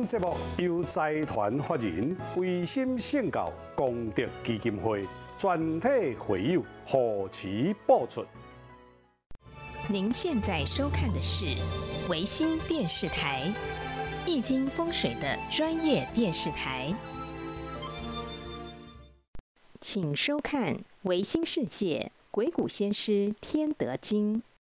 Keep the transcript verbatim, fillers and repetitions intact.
节目由财团法人维新圣教功德基金会全体会友贺齐播出。 您现在收看的是维新电视台，易经风水的专业电视台。请收看《维新世界鬼谷先师天德经》。